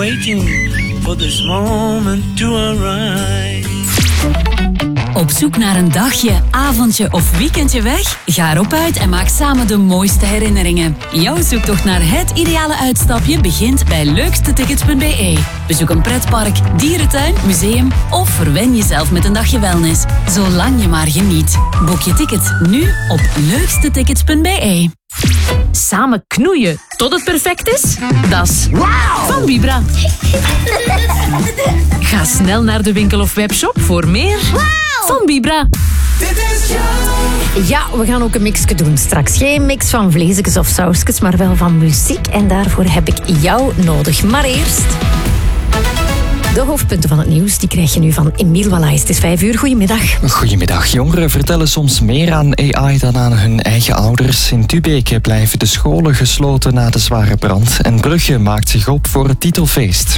waiting for this moment to arrive. Op zoek naar een dagje, avondje of weekendje weg? Ga erop uit en maak samen de mooiste herinneringen. Jouw zoektocht naar het ideale uitstapje begint bij leukstetickets.be. Bezoek een pretpark, dierentuin, museum of verwen jezelf met een dagje wellness. Zolang je maar geniet. Boek je ticket nu op leukstetickets.be. Samen knoeien tot het perfect is? Dat is van Vibra. Ga snel naar de winkel of webshop voor meer van Vibra. Ja, we gaan ook een mixje doen straks. Geen mix van vleesjes of sausjes, maar wel van muziek. En daarvoor heb ik jou nodig. Maar eerst... de hoofdpunten van het nieuws, die krijg je nu van Emiel Wallace. Het is 5:00. Goedemiddag. Goedemiddag. Jongeren vertellen soms meer aan AI dan aan hun eigen ouders. In Tubeke blijven de scholen gesloten na de zware brand. En Brugge maakt zich op voor het titelfeest.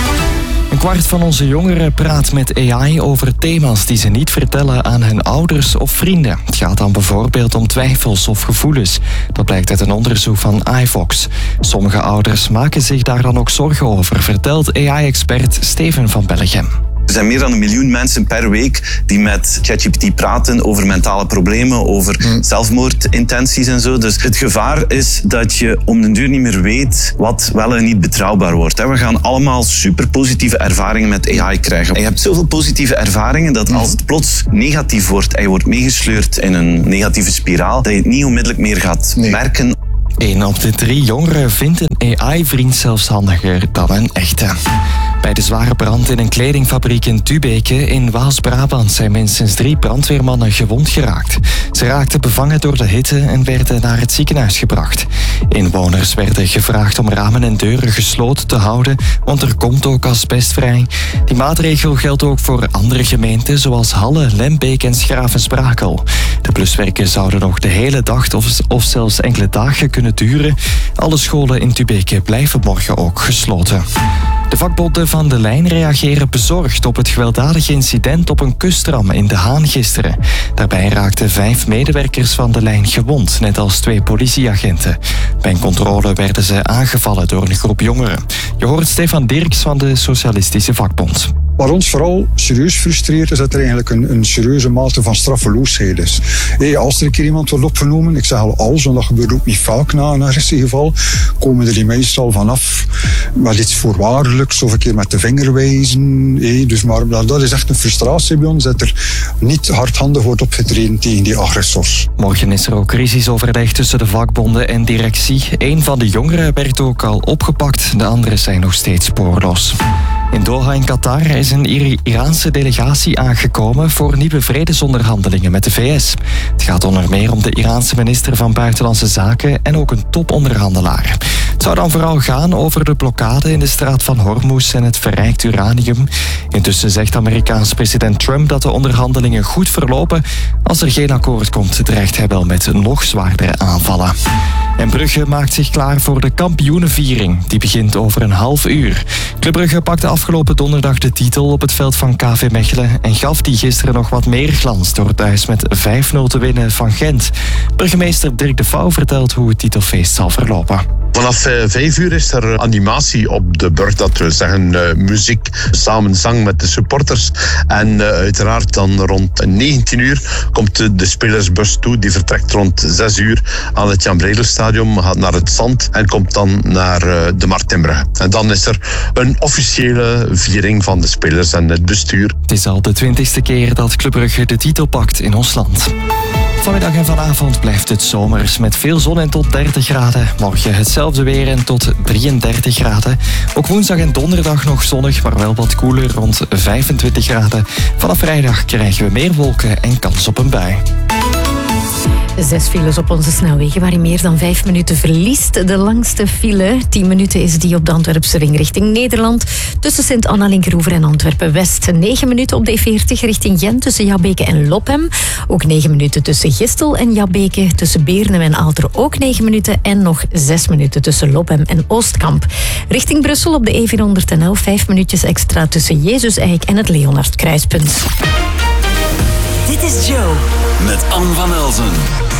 Een kwart van onze jongeren praat met AI over thema's die ze niet vertellen aan hun ouders of vrienden. Het gaat dan bijvoorbeeld om twijfels of gevoelens. Dat blijkt uit een onderzoek van iVox. Sommige ouders maken zich daar dan ook zorgen over, vertelt AI-expert Steven van Bellegem. Er zijn meer dan 1 miljoen mensen per week die met ChatGPT praten over mentale problemen, over zelfmoordintenties en zo. Dus het gevaar is dat je om den duur niet meer weet wat wel en niet betrouwbaar wordt. We gaan allemaal super positieve ervaringen met AI krijgen. En je hebt zoveel positieve ervaringen dat als het plots negatief wordt en je wordt meegesleurd in een negatieve spiraal, dat je het niet onmiddellijk meer gaat merken. 1 op de 3 jongeren vindt een AI-vriend zelfs handiger dan een echte. Bij de zware brand in een kledingfabriek in Tubeke in Waals-Brabant zijn minstens 3 brandweermannen gewond geraakt. Ze raakten bevangen door de hitte en werden naar het ziekenhuis gebracht. Inwoners werden gevraagd om ramen en deuren gesloten te houden, want er komt ook asbest vrij. Die maatregel geldt ook voor andere gemeenten zoals Halle, Lembeek en Schravensbrakel. De bluswerken zouden nog de hele dag of zelfs enkele dagen kunnen duren. Alle scholen in Tubeke blijven morgen ook gesloten. De vakbonden van De Lijn reageren bezorgd op het gewelddadige incident op een kustram in De Haan gisteren. Daarbij raakten 5 medewerkers van De Lijn gewond, net als 2 politieagenten. Bij een controle werden ze aangevallen door een groep jongeren. Je hoort Stefan Dirks van de Socialistische Vakbond. Wat ons vooral serieus frustreert is dat er eigenlijk een serieuze mate van straffeloosheid is. Als er een keer iemand wordt opgenomen, ik zeg al als, en dat gebeurt ook niet vaak na een agressiegeval, komen er die meestal vanaf met iets voorwaardelijks of een keer met de vinger wijzen. Dus maar dat is echt een frustratie bij ons, dat er niet hardhandig wordt opgetreden tegen die agressors. Morgen is er ook crisisoverleg tussen de vakbonden en directie. 1 van de jongeren werd ook al opgepakt, de anderen zijn nog steeds spoorloos. In Doha in Qatar is een Iraanse delegatie aangekomen voor nieuwe vredesonderhandelingen met de VS. Het gaat onder meer om de Iraanse minister van Buitenlandse Zaken en ook een toponderhandelaar. Het zou dan vooral gaan over de blokkade in de straat van Hormuz en het verrijkt uranium. Intussen zegt Amerikaans president Trump dat de onderhandelingen goed verlopen. Als er geen akkoord komt, dreigt hij wel met nog zwaardere aanvallen. En Brugge maakt zich klaar voor de kampioenenviering. Die begint over een half uur. Club Brugge pakte afgelopen donderdag de titel op het veld van KV Mechelen en gaf die gisteren nog wat meer glans door thuis met 5-0 te winnen van Gent. Burgemeester Dirk de Vouw vertelt hoe het titelfeest zal verlopen. Vanaf 5 uur is er animatie op de burcht, dat wil zeggen muziek, samenzang met de supporters. En uiteraard dan rond 19 uur komt de spelersbus toe. Die vertrekt rond 6 uur aan het Jan Bredel-stadion, gaat naar het Zand en komt dan naar de Martinbrugge. En dan is er een officiële viering van de spelers en het bestuur. Het is al de 20e keer dat Club Brugge de titel pakt in ons land. Vanmiddag en vanavond blijft het zomers met veel zon en tot 30 graden. Morgen hetzelfde weer en tot 33 graden. Ook woensdag en donderdag nog zonnig, maar wel wat koeler rond 25 graden. Vanaf vrijdag krijgen we meer wolken en kans op een bui. 6 files op onze snelwegen waarin meer dan 5 minuten verliest. De langste file, 10 minuten, is die op de Antwerpse ring richting Nederland. Tussen Sint-Anna, Linkeroever en Antwerpen-West. 9 minuten op de E40 richting Gent tussen Jabbeke en Lophem. Ook 9 minuten tussen Gistel en Jabbeke. Tussen Beernem en Aalter ook 9 minuten. En nog 6 minuten tussen Lophem en Oostkamp. Richting Brussel op de E411 5 minuutjes extra tussen Jezus-Eik en het Leonard Kruispunt. Dit is Joe. Met Anne van Elzen.